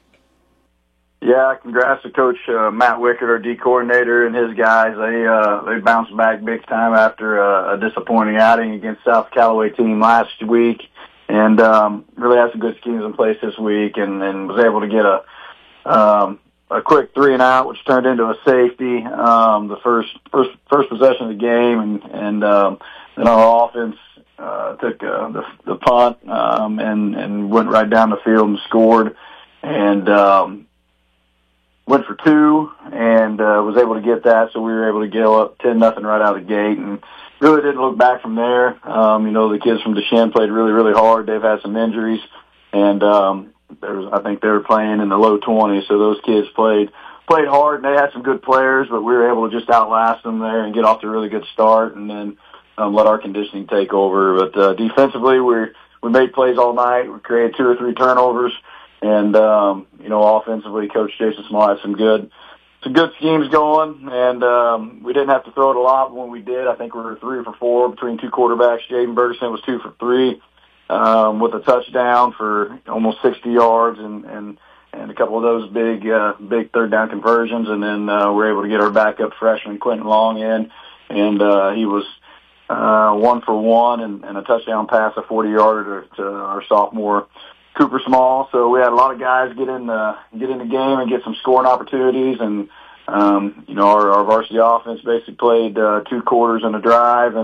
Yeah, congrats to Coach uh, Matt Wickett, our D coordinator, and his guys. They uh, they bounced back big time after uh, a disappointing outing against South Callaway team last week, and um, really had some good schemes in place this week, and, and was able to get a um, a quick three and out, which turned into a safety. Um, the first first first possession of the game, and and um, then our offense uh, took uh, the the punt um, and and went right down the field and scored, and. Um, Went for two and uh, was able to get that, so we were able to go up ten nothing right out of the gate, and really didn't look back from there. Um, you know, the kids from Duchesne played really, really hard. They've had some injuries, and um, there was, I think they were playing in the low twenties, so those kids played played hard, and they had some good players, but we were able to just outlast them there and get off to a really good start, and then um, let our conditioning take over. But uh, defensively, we we made plays all night. We created two or three turnovers. And, um, you know, offensively, Coach Jason Small had some good, some good schemes going, and, um, we didn't have to throw it a lot, but when we did, I think we were three for four between two quarterbacks. Jaden Bergerson was two for three, um, with a touchdown for almost sixty yards and, and, and a couple of those big, uh, big third down conversions. And then, uh, we were able to get our backup freshman, Quentin Long, in, and, uh, he was, uh, one for one and, and a touchdown pass, a forty yarder to, to our sophomore, Cooper Small. So we had a lot of guys get in the get in the game and get some scoring opportunities, and um, you know our, our varsity offense basically played uh, two quarters in a drive, and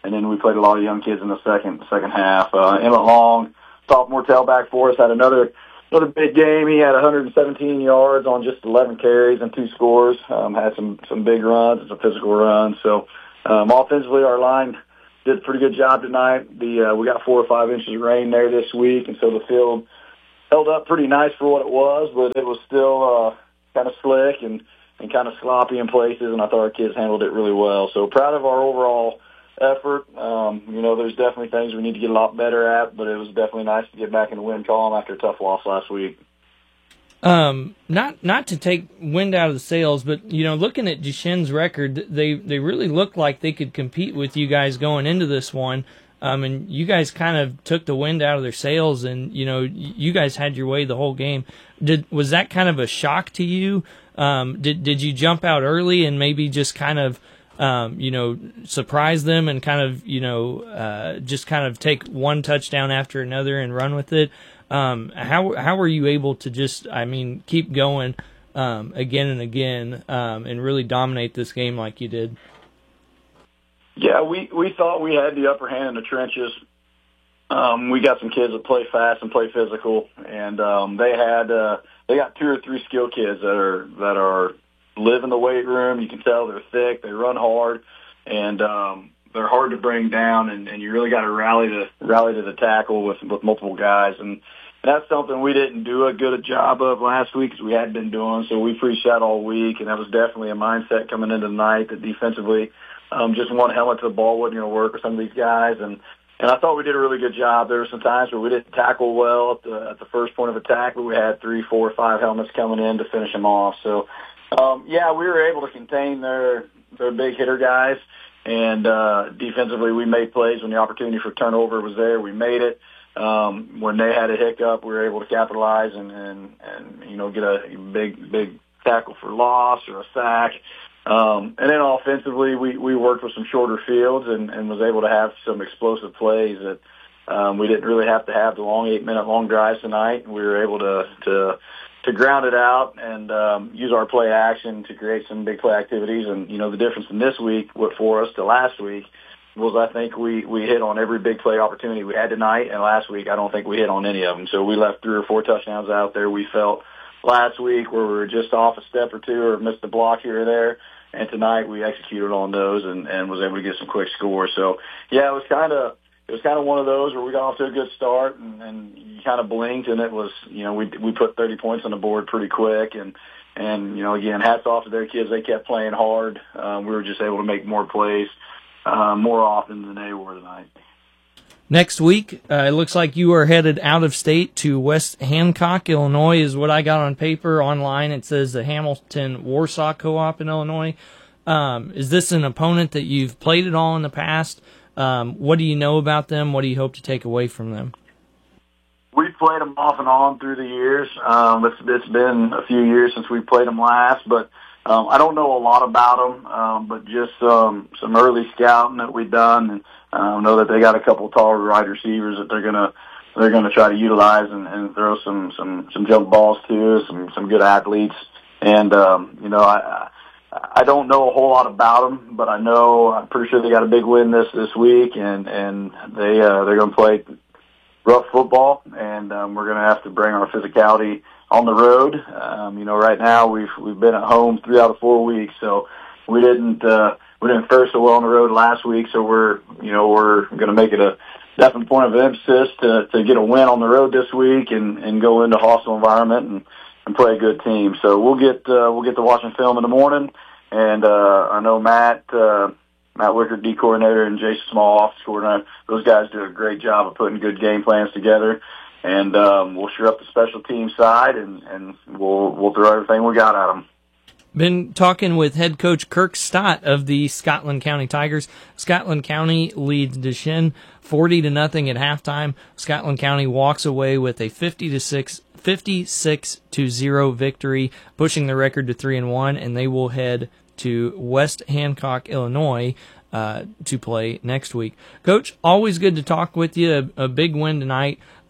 and then we played a lot of young kids in the second second half. Uh, Emmett Long, sophomore tailback for us, had another another big game. He had one hundred seventeen yards on just eleven carries and two scores. Um, had some some big runs and some physical runs. So um, offensively, our line did a pretty good job tonight. The uh, we got four or five inches of rain there this week, and so the field held up pretty nice for what it was, but it was still uh, kind of slick and, and kind of sloppy in places, and I thought our kids handled it really well. So proud of our overall effort. Um, you know, there's definitely things we need to get a lot better at, but it was definitely nice to get back in the win column after a tough loss last week. Um, not not to take wind out of the sails, but you know, looking at Duchesne's record, they they really looked like they could compete with you guys going into this one. Um, and you guys kind of took the wind out of their sails, and you know, you guys had your way the whole game. Did was that kind of a shock to you? Um, did did you jump out early and maybe just kind of um, you know, surprise them and kind of you know uh, just kind of take one touchdown after another and run with it? Um, how how were you able to just, I mean, keep going um, again and again um, and really dominate this game like you did? Yeah, we, we thought we had the upper hand in the trenches. Um, we got some kids that play fast and play physical, and um, they had uh, they got two or three skill kids that are that are live in the weight room. You can tell they're thick, they run hard, and um, they're hard to bring down. And, and you really got to rally to rally to the tackle with with multiple guys. And that's something we didn't do a good job of last week, as we had been doing. So we preached that all week, and that was definitely a mindset coming into the night that defensively. Um, just one helmet to the ball wasn't going to work with some of these guys, and and I thought we did a really good job. There were some times where we didn't tackle well at the, at the first point of attack, but we had three, four, five helmets coming in to finish them off. So, um, yeah, we were able to contain their their big hitter guys, and uh, defensively we made plays when the opportunity for turnover was there. We made it. Um, when they had a hiccup, we were able to capitalize and and, and you know get a big big tackle for loss or a sack. Um, and then offensively, we, we worked with some shorter fields and, and was able to have some explosive plays that um, we didn't really have to have the long eight-minute long drives tonight. We were able to to, to ground it out and um, use our play action to create some big play activities. And, you know, the difference in this week what for us to last week was I think we, we hit on every big play opportunity we had tonight, and last week I don't think we hit on any of them. So we left three or four touchdowns out there. We felt last week where we were just off a step or two or missed a block here or there. And tonight we executed on those and, and was able to get some quick scores. So yeah, it was kind of it was kind of one of those where we got off to a good start and, and you kind of blinked and it was you know we we put thirty points on the board pretty quick and and you know again hats off to their kids, they kept playing hard. Um, we were just able to make more plays uh, more often than they were tonight. Next week, uh, it looks like you are headed out of state to West Hancock, Illinois, is what I got on paper. Online, it says the Hamilton Warsaw Co-op in Illinois. Um, is this an opponent that you've played at all in the past? Um, what do you know about them? What do you hope to take away from them? We've played them off and on through the years. Um, it's, it's been a few years since we played them last, but um, I don't know a lot about them, um, but just um, some early scouting that we've done, and I um, know that they got a couple of tall wide receivers that they're gonna they're gonna try to utilize and, and throw some some some jump balls to, some some good athletes, and um, you know I I don't know a whole lot about them, but I know I'm pretty sure they got a big win this this week, and and they uh, they're gonna play rough football, and um, we're gonna have to bring our physicality on the road. Um, you know, right now we've we've been at home three out of four weeks, so we didn't. Uh, We didn't fare so well on the road last week, so we're, you know, we're going to make it a definite point of emphasis to, to get a win on the road this week and, and go into a hostile environment and, and play a good team. So we'll get, uh, we'll get to watching film in the morning. And, uh, I know Matt, uh, Matt Wicker, D coordinator, and Jason Small, office coordinator, those guys do a great job of putting good game plans together. And, um, we'll sure up the special team side and, and we'll, we'll throw everything we got at them. Been talking with head coach Kirk Stott of the Scotland County Tigers. Scotland County leads Duchesne forty to nothing at halftime. Scotland County walks away with a fifty to six, fifty-six to zero victory, pushing the record to three and one, and they will head to West Hancock, Illinois, uh, to play next week. Coach, always good to talk with you. A, a big win tonight.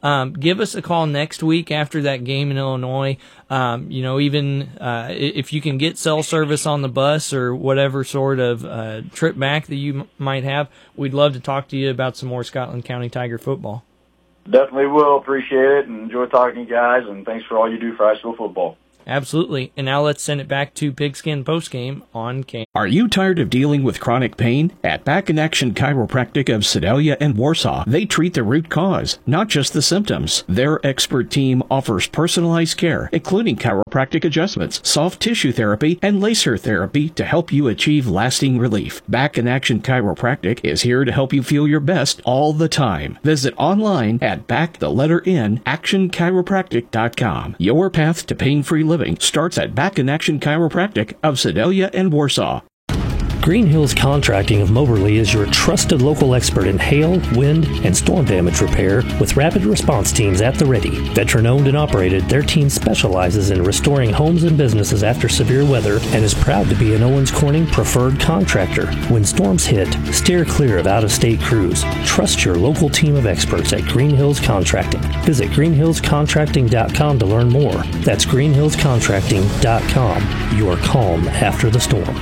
Um, give us a call next week after that game in Illinois. Um, you know, even uh, if you can get cell service on the bus or whatever sort of uh, trip back that you m- might have, we'd love to talk to you about some more Scotland County Tiger football. Definitely will. Appreciate it and enjoy talking to you guys, and thanks for all you do for high school football. Absolutely. And now let's send it back to Pigskin Postgame on K. Are you tired of dealing with chronic pain? At Back in Action Chiropractic of Sedalia and Warsaw, they treat the root cause, not just the symptoms. Their expert team offers personalized care, including chiropractic adjustments, soft tissue therapy, and laser therapy to help you achieve lasting relief. Back in Action Chiropractic is here to help you feel your best all the time. Visit online at back the letter N action chiropractic dot com. Your path to pain-free living starts at Back in Action Chiropractic of Sedalia and Warsaw. Green Hills Contracting of Moberly is your trusted local expert in hail, wind, and storm damage repair with rapid response teams at the ready. Veteran-owned and operated, their team specializes in restoring homes and businesses after severe weather and is proud to be an Owens Corning preferred contractor. When storms hit, steer clear of out-of-state crews. Trust your local team of experts at Green Hills Contracting. Visit green hills contracting dot com to learn more. That's green hills contracting dot com. Your calm after the storm.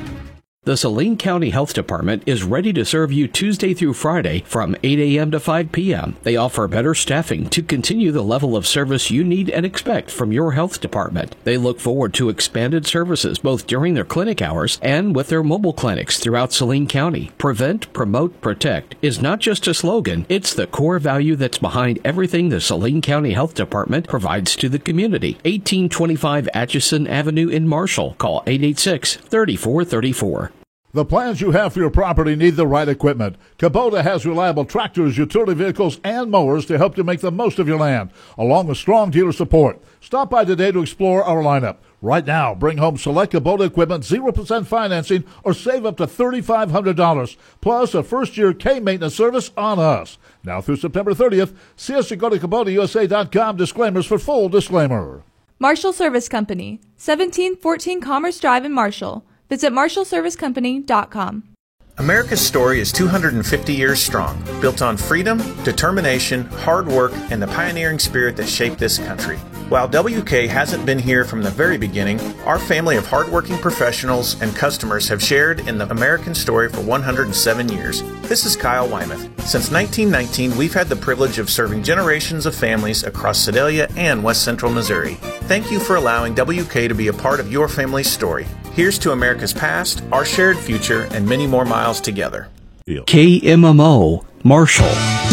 The Saline County Health Department is ready to serve you Tuesday through Friday from eight a.m. to five p.m. They offer better staffing to continue the level of service you need and expect from your health department. They look forward to expanded services both during their clinic hours and with their mobile clinics throughout Saline County. Prevent, promote, protect is not just a slogan, it's the core value that's behind everything the Saline County Health Department provides to the community. eighteen twenty-five Atchison Avenue in Marshall. Call eight eight six, three four three four. The plans you have for your property need the right equipment. Kubota has reliable tractors, utility vehicles, and mowers to help you make the most of your land, along with strong dealer support. Stop by today to explore our lineup. Right now, bring home select Kubota equipment, zero percent financing, or save up to three thousand five hundred dollars, plus a first-year K-maintenance service on us. Now through September thirtieth, see us at go to Kubota U S A dot com. Disclaimers for full disclaimer. Marshall Service Company, seventeen fourteen Commerce Drive in Marshall. Visit marshall service company dot com. America's story is two hundred fifty years strong, built on freedom, determination, hard work, and the pioneering spirit that shaped this country. While W K hasn't been here from the very beginning, our family of hardworking professionals and customers have shared in the American story for one hundred seven years. This is Kyle Wymuth. Since nineteen nineteen, we've had the privilege of serving generations of families across Sedalia and West Central Missouri. Thank you for allowing W K to be a part of your family's story. Here's to America's past, our shared future, and many more miles together. K M M O, Marshall.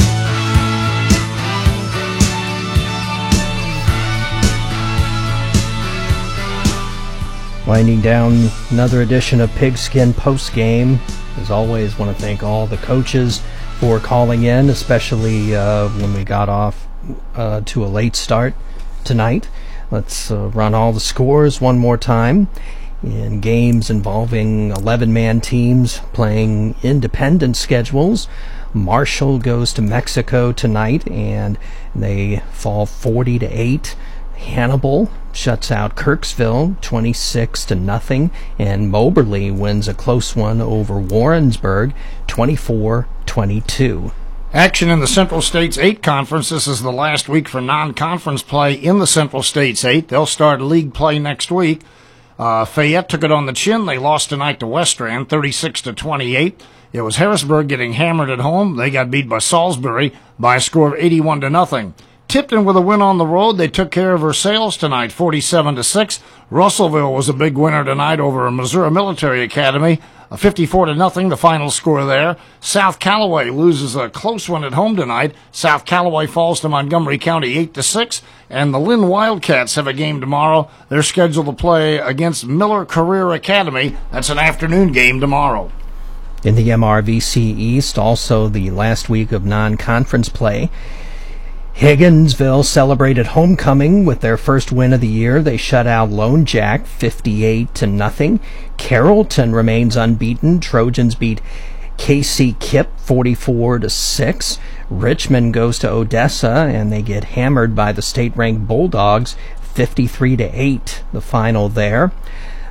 Winding down another edition of Pigskin Postgame. As always, want to thank all the coaches for calling in, especially uh, when we got off uh, to a late start tonight. Let's uh, run all the scores one more time. In games involving eleven-man teams playing independent schedules, Marshall goes to Mexico tonight, and they fall forty to eight. Hannibal shuts out Kirksville twenty-six to nothing, and Moberly wins a close one over Warrensburg twenty-four twenty-two. Action in the Central States eight Conference. This is the last week for non-conference play in the Central States eight. They'll start league play next week. Uh, Fayette took it on the chin. They lost tonight to Westran, thirty-six to twenty-eight. It was Harrisburg getting hammered at home. They got beat by Salisbury by a score of eighty-one to nothing. Tipton with a win on the road. They took care of Versailles tonight, forty-seven to six. Russellville was a big winner tonight over Missouri Military Academy, fifty-four to nothing, the final score there. South Callaway loses a close one at home tonight. South Callaway falls to Montgomery County eight to six, and the Lynn Wildcats have a game tomorrow. They're scheduled to play against Miller Career Academy. That's an afternoon game tomorrow. In the M R V C East, also the last week of non-conference play, Higginsville celebrated homecoming with their first win of the year. They shut out Lone Jack fifty-eight to nothing. Carrollton remains unbeaten. Trojans beat K C Kip forty-four to six. Richmond goes to Odessa and they get hammered by the state-ranked Bulldogs fifty-three to eight. The final there.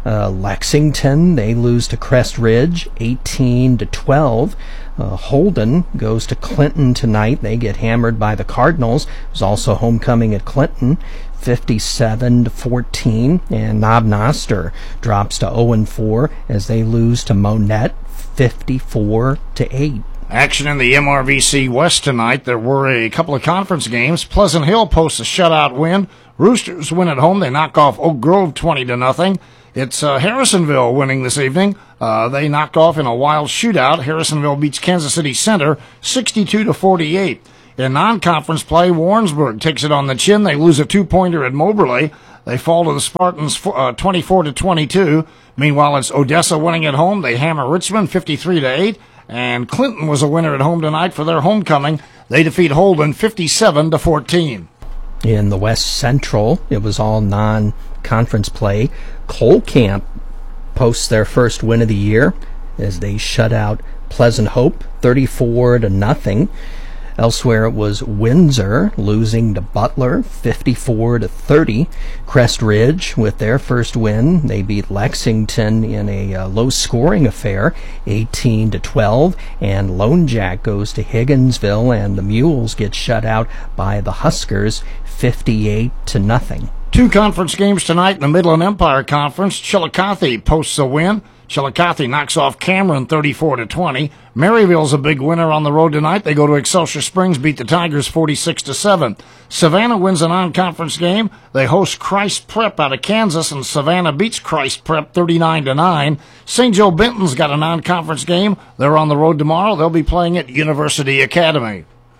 Uh, Lexington, they lose to Crest Ridge, eighteen to twelve. Uh, Holden goes to Clinton tonight. They get hammered by the Cardinals. There's also homecoming at Clinton, fifty-seven to fourteen. And Knob Noster drops to oh and four as they lose to Monette, fifty-four to eight. Action in the M R V C West tonight. There were a couple of conference games. Pleasant Hill posts a shutout win. Roosters win at home. They knock off Oak Grove twenty to nothing. It's uh, Harrisonville winning this evening. Uh, they knocked off in a wild shootout. Harrisonville beats Kansas City Center sixty-two to forty-eight. In non-conference play, Warrensburg takes it on the chin. They lose a two-pointer at Moberly. They fall to the Spartans uh, twenty-four to twenty-two. Meanwhile, it's Odessa winning at home. They hammer Richmond fifty-three to eight. And Clinton was a winner at home tonight for their homecoming. They defeat Holden fifty-seven to fourteen. In the West Central, it was all non-conference play. Cole Camp posts their first win of the year as they shut out Pleasant Hope thirty-four to nothing. Elsewhere, it was Windsor losing to Butler fifty-four to thirty. Crest Ridge with their first win. They beat Lexington in a uh, low-scoring affair, eighteen to twelve. And Lone Jack goes to Higginsville, and the Mules get shut out by the Huskers, fifty-eight to nothing. Two conference games tonight in the Midland Empire Conference. Chillicothe posts a win. Chillicothe knocks off Cameron thirty-four to twenty. Maryville's a big winner on the road tonight. They go to Excelsior Springs, beat the Tigers forty-six to seven. Savannah wins a non-conference game. They host Christ Prep out of Kansas, and Savannah beats Christ Prep thirty-nine to nine. Saint Joe Benton's got a non-conference game. They're on the road tomorrow. They'll be playing at University Academy.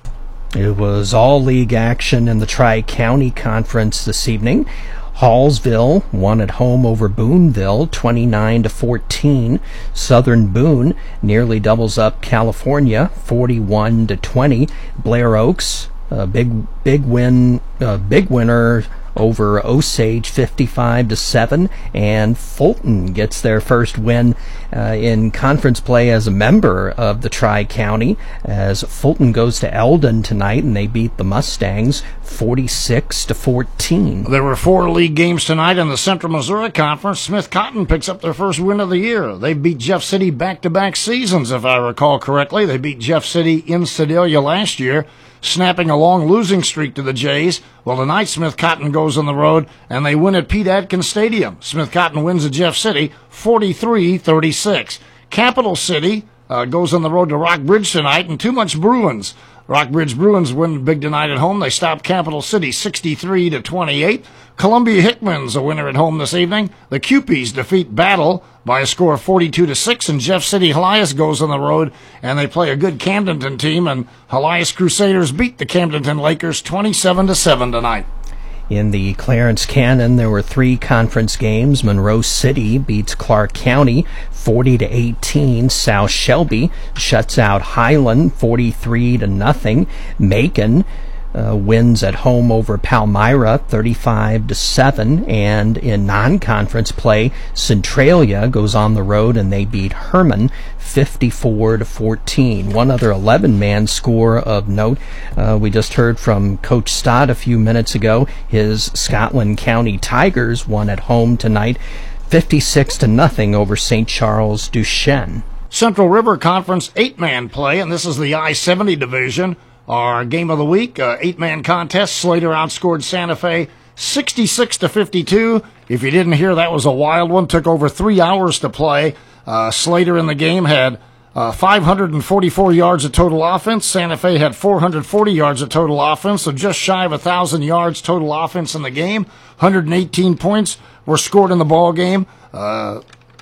It was all league action in the Tri-County Conference this evening. Hallsville won at home over Boonville, twenty-nine to fourteen. Southern Boone nearly doubles up California, forty-one to twenty. Blair Oaks, a big big win, a big winner over Osage, fifty-five to seven. And Fulton gets their first win uh, in conference play as a member of the Tri-County, as Fulton goes to Eldon tonight and they beat the Mustangs forty-six to fourteen. There were four league games tonight in the Central Missouri Conference. Smith Cotton picks up their first win of the year. They beat Jeff City back-to-back seasons, if I recall correctly. They beat Jeff City in Sedalia last year, snapping a long losing streak to the Jays. Well, tonight Smith Cotton goes on the road, and they win at Pete Adkins Stadium. Smith Cotton wins at Jeff City forty-three thirty-six. Capital City uh, goes on the road to Rockbridge tonight, and Too Much Bruins. Rockbridge Bruins win big tonight at home. They stop Capital City sixty-three to twenty-eight. Columbia Hickman's a winner at home this evening. The Cupies defeat Battle by a score of forty-two to six, and Jeff City Helias goes on the road, and they play a good Camdenton team, and Helias Crusaders beat the Camdenton Lakers twenty-seven to seven tonight. In the Clarence Cannon, there were three conference games. Monroe City beats Clark County forty to eighteen. South Shelby shuts out Highland forty-three to nothing. Macon Uh, wins at home over Palmyra thirty-five to seven. And in non-conference play, Centralia goes on the road and they beat Herman fifty-four to fourteen. One other eleven-man score of note, uh, we just heard from Coach Stott a few minutes ago. His Scotland County Tigers won at home tonight fifty-six to nothing over Saint Charles Duchesne. Central River Conference eight-man play, and this is the I seventy division. Our game of the week, uh, eight-man contest. Slater outscored Santa Fe sixty-six to fifty-two. If you didn't hear, that was a wild one. Took over three hours to play. Uh, Slater in the game had uh, five hundred forty-four yards of total offense. Santa Fe had four hundred forty yards of total offense, so just shy of one thousand yards total offense in the game. one hundred eighteen points were scored in the ball game. Uh,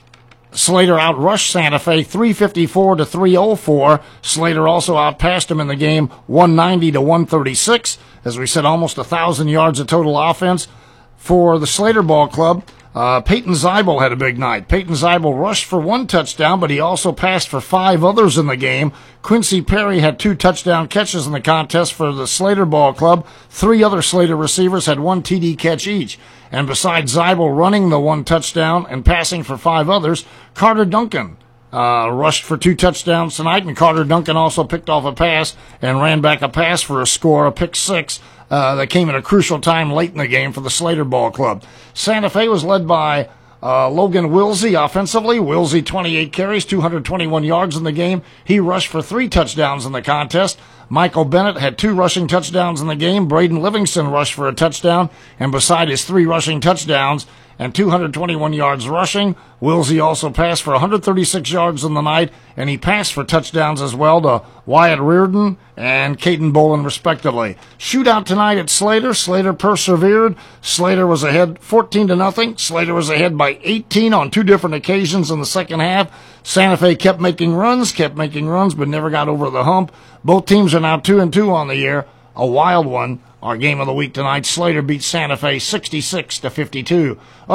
Slater outrushed Santa Fe three fifty-four to three oh four. Slater also outpassed him in the game one ninety to one thirty-six. As we said, almost one thousand yards of total offense for the Slater Ball Club. Uh, Peyton Zeibel had a big night. Peyton Zeibel rushed for one touchdown, but he also passed for five others in the game. Quincy Perry had two touchdown catches in the contest for the Slater Ball Club. Three other Slater receivers had one T D catch each. And besides Zeibel running the one touchdown and passing for five others, Carter Duncan uh, rushed for two touchdowns tonight, and Carter Duncan also picked off a pass and ran back a pass for a score, a pick six. Uh, that came at a crucial time late in the game for the Slater Ball Club. Santa Fe was led by Uh, Logan Wilsey offensively. Wilsey, twenty-eight carries, two hundred twenty-one yards in the game. He rushed for three touchdowns in the contest. Michael Bennett had two rushing touchdowns in the game. Braden Livingston rushed for a touchdown. And beside his three rushing touchdowns and two hundred twenty-one yards rushing, Wilsey also passed for one hundred thirty-six yards in the night, and he passed for touchdowns as well to Wyatt Reardon and Caden Bolin, respectively. Shootout tonight at Slater. Slater persevered. Slater was ahead fourteen to nothing. Slater was ahead by eighteen on two different occasions in the second half. Santa Fe kept making runs, kept making runs, but never got over the hump. Both teams are now two and two on the year. A wild one. Our game of the week tonight, Slater beat Santa Fe sixty-six to fifty-two.